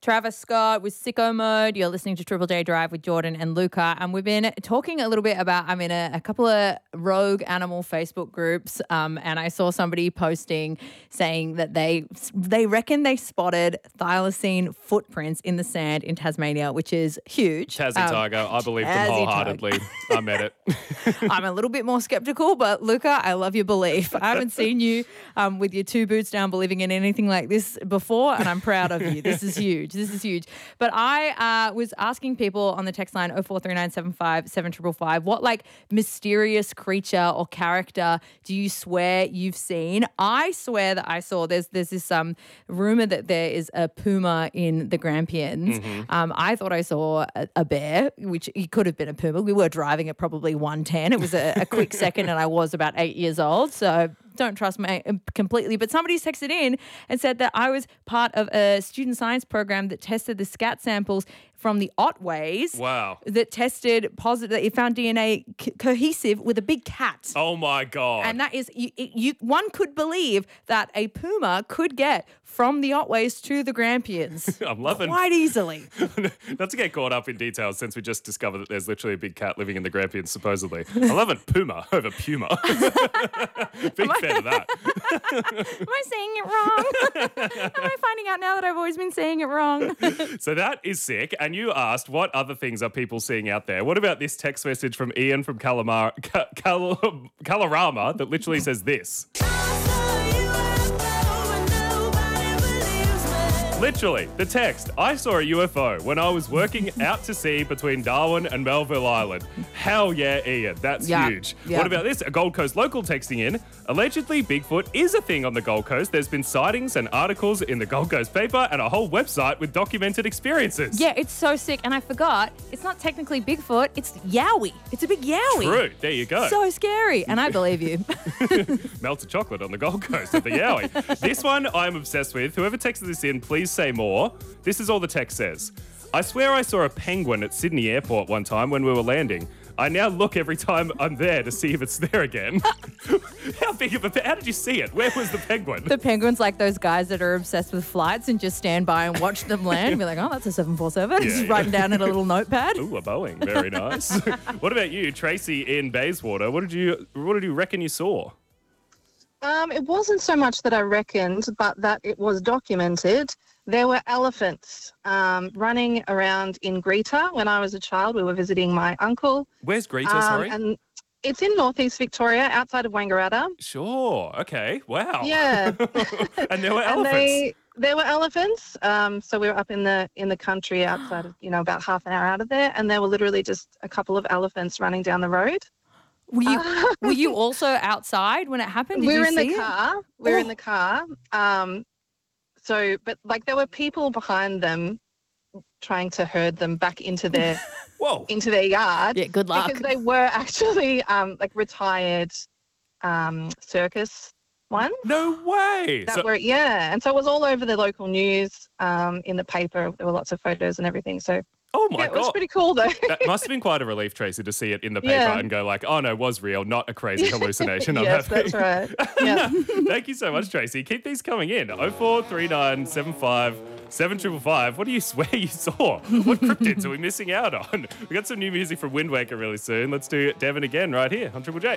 Travis Scott with Sicko Mode. You're listening to Triple J Drive with Jordan and Luca. And we've been talking a little bit about, I'm in a couple of rogue animal Facebook groups, and I saw somebody posting saying that they reckon they spotted thylacine footprints in the sand in Tasmania, which is huge. Tassie Tiger, I believe them wholeheartedly. I met it. I'm a little bit more skeptical, but Luca, I love your belief. I haven't seen you with your two boots down believing in anything like this before, and I'm proud of you. This is huge. This is huge. But I was asking people on the text line 043975 what like mysterious creature or character do you swear you've seen? I swear that I saw there's this rumor that there is a puma in the Grampians. I thought I saw a bear, which it could have been a puma. We were driving at probably 110. It was a quick second, and I was about 8 years old, so don't trust me completely. But somebody's texted in and said that I was part of a student science program that tested the scat samples from the Otways. Wow. That tested positive. It found DNA cohesive with a big cat. Oh, my God. And that is, one could believe that a puma could get from the Otways to the Grampians. I'm loving quite easily. Not to get caught up in details since we just discovered that there's literally a big cat living in the Grampians, supposedly. I love it. Puma over puma. Big fan of that. Am I saying it wrong? Am I finding out now that I've always been saying it wrong? So that is sick. And you asked, what other things are people seeing out there? What about this text message from Ian from Kalorama that literally says this? Literally, the text, I saw a UFO when I was working out to sea between Darwin and Melville Island. Hell yeah, Ian. That's huge. Yeah. What about this? A Gold Coast local texting in. Allegedly, Bigfoot is a thing on the Gold Coast. There's been sightings and articles in the Gold Coast paper and a whole website with documented experiences. Yeah, it's so sick. And I forgot, it's not technically Bigfoot, it's Yowie. It's a big Yowie. True. There you go. So scary. And I believe you. Melted chocolate on the Gold Coast of the Yowie. This one I'm obsessed with. Whoever texted this in, please say more. This is all the text says. I swear I saw a penguin at Sydney Airport one time when we were landing. I now look every time I'm there to see if it's there again. How did you see it? Where was the penguin? The penguin's like those guys that are obsessed with flights and just stand by and watch them land and be like, oh, that's a 747. Just writing down in a little notepad. Ooh, a Boeing. Very nice. What about you, Tracy in Bayswater? What did you reckon you saw? It wasn't so much that I reckoned, but that it was documented. There were elephants running around in Greta when I was a child. We were visiting my uncle. Where's Greta, sorry? And it's in northeast Victoria, outside of Wangaratta. Sure. Okay. Wow. Yeah. And there were elephants. There were elephants. So we were up in the country outside of, about half an hour out of there, and there were literally just a couple of elephants running down the road. Were you also outside when it happened? We were in the car. We were in the car. But there were people behind them trying to herd them back into their into their yard. Yeah, good luck. Because they were actually retired circus ones. No way. And so it was all over the local news, in the paper. There were lots of photos and everything. So oh my God. It was pretty cool though. That must have been quite a relief, Tracy, to see it in the paper and go like, oh no, it was real, not a crazy hallucination. Yes, that's right. Yeah. Thank you so much, Tracy. Keep these coming in. 043975 7555. What do you swear you saw? What cryptids are we missing out on? We got some new music from Wind Waker really soon. Let's do Devon again right here on Triple J.